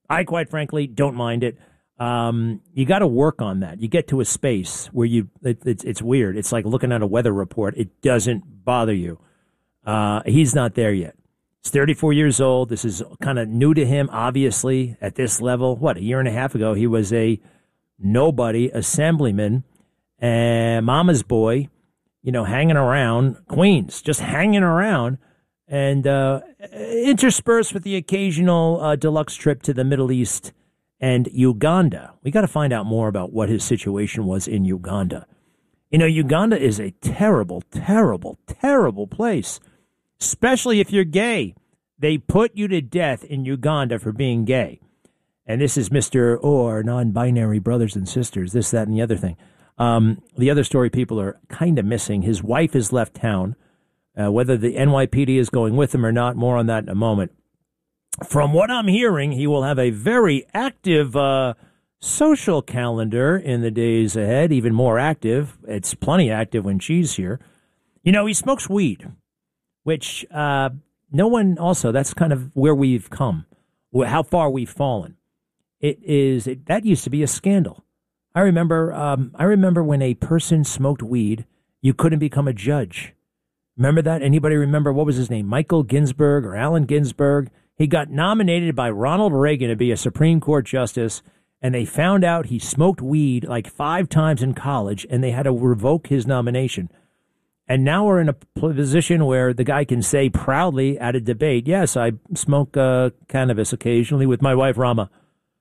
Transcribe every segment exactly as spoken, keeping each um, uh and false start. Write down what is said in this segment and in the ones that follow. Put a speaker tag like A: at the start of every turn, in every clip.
A: I, quite frankly, don't mind it. Um, you got to work on that. You get to a space where you, it, it's, it's weird. It's like looking at a weather report. It doesn't bother you. Uh, he's not there yet. He's thirty-four years old. This is kind of new to him, obviously, at this level. What, a year and a half ago, he was a nobody assemblyman and mama's boy, you know, hanging around Queens, just hanging around, and uh, interspersed with the occasional uh, deluxe trip to the Middle East and Uganda. We got to find out more about what his situation was in Uganda. You know, Uganda is a terrible, terrible, terrible place, especially if you're gay. They put you to death in Uganda for being gay. And this is Mister Or, non-binary brothers and sisters, this, that, and the other thing. Um, the other story people are kind of missing. His wife has left town. Uh, whether the N Y P D is going with him or not, more on that in a moment. From what I'm hearing, he will have a very active uh, social calendar in the days ahead, even more active. It's plenty active when she's here. You know, he smokes weed, which uh, no one also, that's kind of where we've come, how far we've fallen. It is, it, that used to be a scandal. I remember, um, I remember when a person smoked weed, you couldn't become a judge. Remember that? Anybody remember, what was his name? Michael Ginsburg or Allen Ginsburg? He got nominated by Ronald Reagan to be a Supreme Court justice, and they found out he smoked weed like five times in college, and they had to revoke his nomination. And now we're in a position where the guy can say proudly at a debate, yes, I smoke uh, cannabis occasionally with my wife, Rama.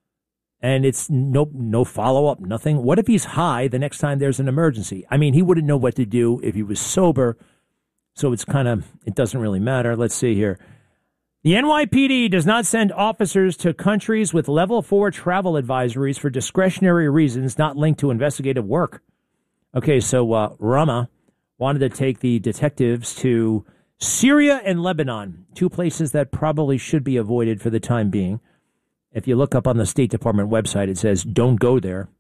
A: And it's no no follow-up, nothing. What if he's high the next time there's an emergency? I mean, he wouldn't know what to do if he was sober. So it's kind of, it doesn't really matter. Let's see here. The N Y P D does not send officers to countries with level four travel advisories for discretionary reasons not linked to investigative work. Okay, so uh, Rama wanted to take the detectives to Syria and Lebanon, two places that probably should be avoided for the time being. If you look up on the State Department website, it says, don't go there.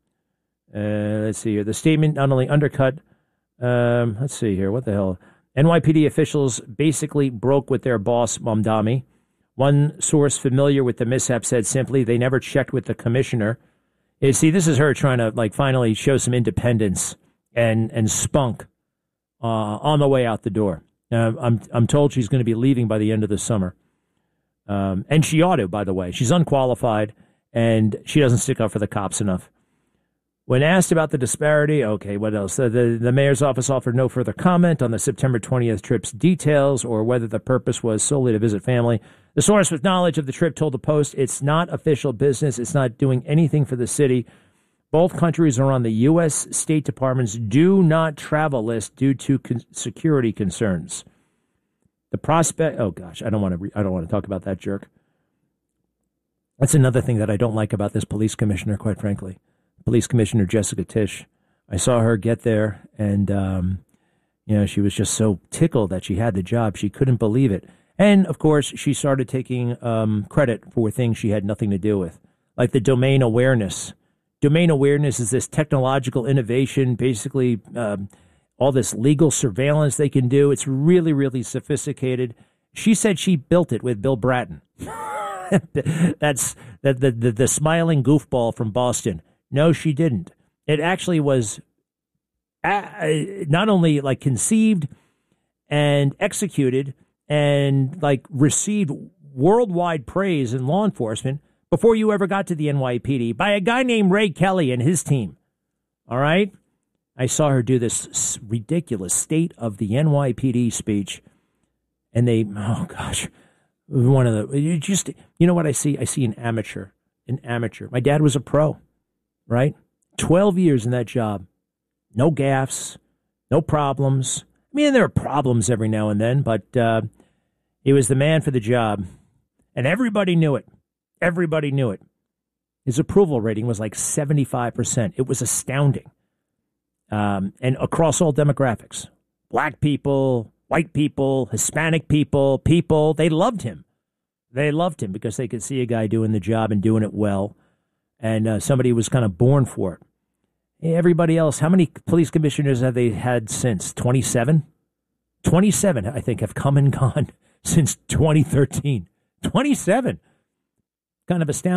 A: Uh, let's see here. The statement not only undercut, um, let's see here, what the hell? N Y P D officials basically broke with their boss, Mamdani. One source familiar with the mishap said simply, they never checked with the commissioner. You see, this is her trying to, like, finally show some independence and, and spunk uh, on the way out the door. Uh, I'm, I'm told she's going to be leaving by the end of the summer. Um, and she ought to, by the way. She's unqualified, and she doesn't stick up for the cops enough. When asked about the disparity, okay, what else? The, the, the mayor's office offered no further comment on the September twentieth trip's details or whether the purpose was solely to visit family. The source with knowledge of the trip told the Post it's not official business. It's not doing anything for the city. Both countries are on the U S State Department's do not travel list due to con- security concerns. The prospect, oh gosh, I don't want to. Re- I don't want to talk about that jerk. That's another thing that I don't like about this police commissioner, quite frankly. Police Commissioner Jessica Tisch. I saw her get there, and um, you know, she was just so tickled that she had the job. She couldn't believe it, and of course, she started taking um, credit for things she had nothing to do with, like the domain awareness. Domain awareness is this technological innovation, basically. Um, all this legal surveillance they can do. It's really, really sophisticated. She said she built it with Bill Bratton. That's the, the, the, the smiling goofball from Boston. No, she didn't. It actually was a, not only like conceived and executed and like received worldwide praise in law enforcement before you ever got to the N Y P D by a guy named Ray Kelly and his team. All right? I saw her do this ridiculous State of the N Y P D speech, and they, oh gosh, one of the, you just, you know what I see? I see an amateur, an amateur. My dad was a pro, right? twelve years in that job. No gaffes, no problems. I mean, there are problems every now and then, but uh, he was the man for the job, and everybody knew it. Everybody knew it. His approval rating was like seventy-five percent. It was astounding. Um, and across all demographics, black people, white people, Hispanic people, people, they loved him. They loved him because they could see a guy doing the job and doing it well. And uh, somebody was kind of born for it. Hey, everybody else, how many police commissioners have they had since? twenty-seven? twenty-seven, I think, have come and gone since twenty thirteen. twenty-seven. Kind of astounding.